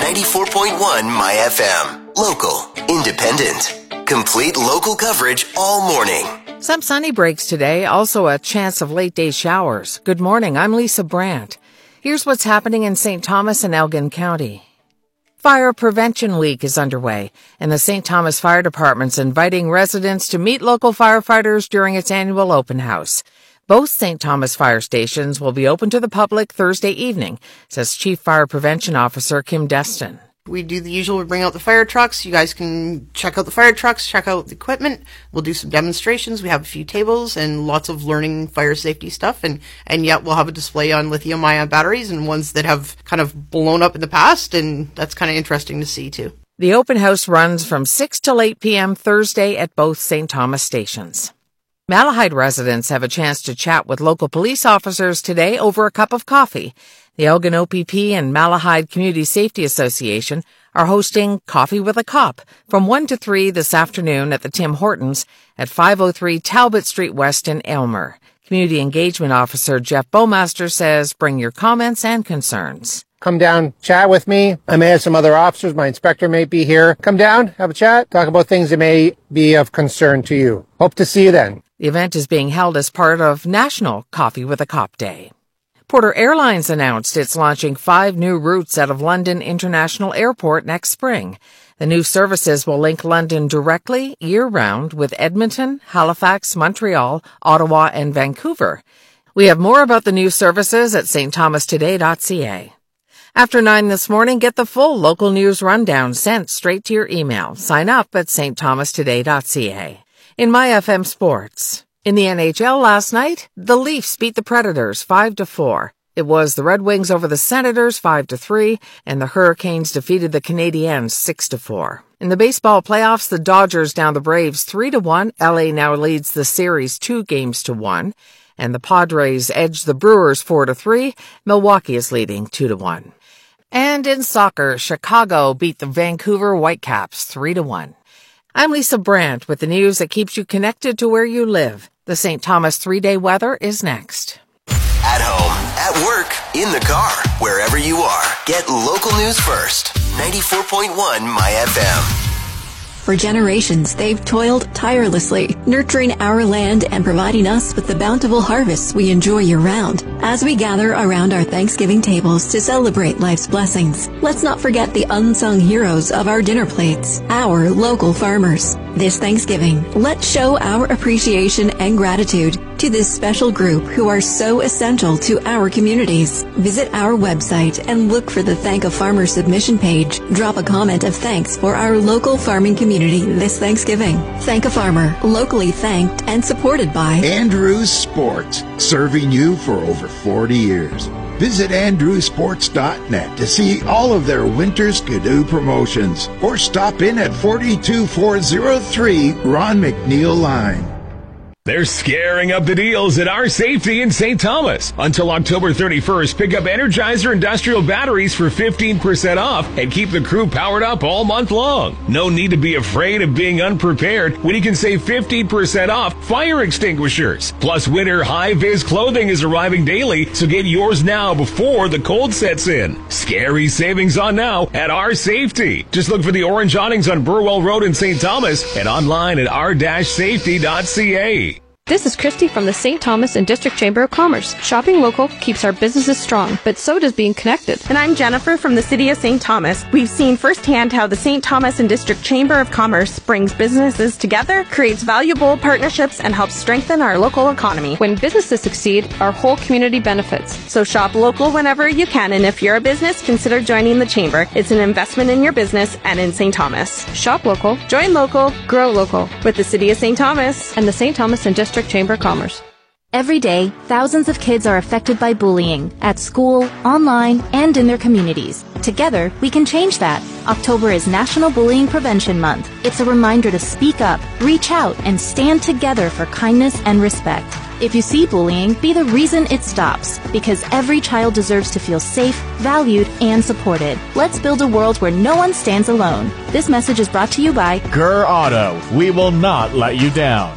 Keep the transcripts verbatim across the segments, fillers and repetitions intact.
ninety-four point one My F M. Local, independent, complete local coverage all morning. Some sunny breaks today, also a chance of late-day showers. Good morning, I'm Lisa Brandt. Here's what's happening in Saint Thomas and Elgin County. Fire Prevention Week is underway, and the Saint Thomas Fire Department's inviting residents to meet local firefighters during its annual open house. Both Saint Thomas fire stations will be open to the public Thursday evening, says Chief Fire Prevention Officer Kim Destin. We do the usual. We bring out the fire trucks. You guys can check out the fire trucks, check out the equipment. We'll do some demonstrations. We have a few tables and lots of learning fire safety stuff. And, and yet we'll have a display on lithium-ion batteries and ones that have kind of blown up in the past. And that's kind of interesting to see, too. The open house runs from six till eight p.m. Thursday at both Saint Thomas stations. Malahide residents have a chance to chat with local police officers today over a cup of coffee. The Elgin O P P and Malahide Community Safety Association are hosting Coffee with a Cop from one to three this afternoon at the Tim Hortons at five oh three Talbot Street West in Aylmer. Community Engagement Officer Jeff Bowmaster says bring your comments and concerns. Come down, chat with me. I may have some other officers. My inspector may be here. Come down, have a chat, talk about things that may be of concern to you. Hope to see you then. The event is being held as part of National Coffee with a Cop Day. Porter Airlines announced it's launching five new routes out of London International Airport next spring. The new services will link London directly, year-round, with Edmonton, Halifax, Montreal, Ottawa, and Vancouver. We have more about the new services at s t thomas today dot c a. After nine this morning, get the full local news rundown sent straight to your email. Sign up at s t thomas today dot c a. In My F M Sports. In the N H L last night, the Leafs beat the Predators five to four. It was the Red Wings over the Senators five to three, and the Hurricanes defeated the Canadiens six to four. In the baseball playoffs, the Dodgers down the Braves three to one. L A now leads the series two games to one, and the Padres edged the Brewers four to three. Milwaukee is leading two to one. And in soccer, Chicago beat the Vancouver Whitecaps three to one. I'm Lisa Brandt with the news that keeps you connected to where you live. The Saint Thomas three-day weather is next. At home, at work, in the car, wherever you are, get local news first. ninety-four point one My F M. For generations, they've toiled tirelessly, nurturing our land and providing us with the bountiful harvests we enjoy year-round. As we gather around our Thanksgiving tables to celebrate life's blessings, let's not forget the unsung heroes of our dinner plates, our local farmers. This Thanksgiving, let's show our appreciation and gratitude to this special group who are so essential to our communities. Visit our website and look for the Thank a Farmer submission page. Drop a comment of thanks for our local farming community this Thanksgiving. Thank a Farmer, locally thanked and supported by Andrews Sports, serving you for over forty years. Visit andrews sports dot net to see all of their winter skidoo promotions, or stop in at forty-two four oh three Ron McNeil Line. They're scaring up the deals at Our Safety in Saint Thomas. Until October thirty-first, pick up Energizer industrial batteries for fifteen percent off and keep the crew powered up all month long. No need to be afraid of being unprepared when you can save fifteen percent off fire extinguishers. Plus, winter high-vis clothing is arriving daily, so get yours now before the cold sets in. Scary savings on now at Our Safety. Just look for the orange awnings on Burwell Road in Saint Thomas and online at r dash safety dot c a. This is Christy from the Saint Thomas and District Chamber of Commerce. Shopping local keeps our businesses strong, but so does being connected. And I'm Jennifer from the City of Saint Thomas. We've seen firsthand how the Saint Thomas and District Chamber of Commerce brings businesses together, creates valuable partnerships, and helps strengthen our local economy. When businesses succeed, our whole community benefits. So shop local whenever you can, and if you're a business, consider joining the Chamber. It's an investment in your business and in Saint Thomas. Shop local, join local, grow local with the City of Saint Thomas and the Saint Thomas and District Chamber of Commerce. Every day, thousands of kids are affected by bullying at school, online, and in their communities. Together, we can change that. October is National Bullying Prevention Month. It's a reminder to speak up, reach out, and stand together for kindness and respect. If you see bullying, be the reason it stops, because every child deserves to feel safe, valued, and supported. Let's build a world where no one stands alone. This message is brought to you by Gurr Auto. We will not let you down.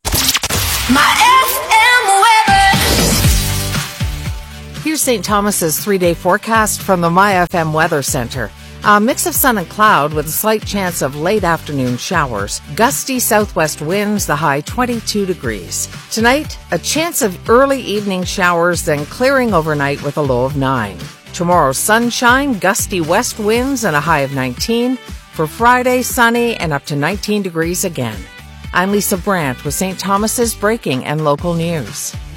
My F M weather. Here's Saint Thomas's three-day forecast from the My F M Weather Center. A mix of sun and cloud with a slight chance of late afternoon showers. Gusty southwest winds, the high twenty-two degrees. Tonight, a chance of early evening showers, then clearing overnight with a low of nine. Tomorrow, sunshine, gusty west winds, and a high of nineteen. For Friday, sunny and up to nineteen degrees again. I'm Lisa Brandt with Saint Thomas's Breaking and Local News.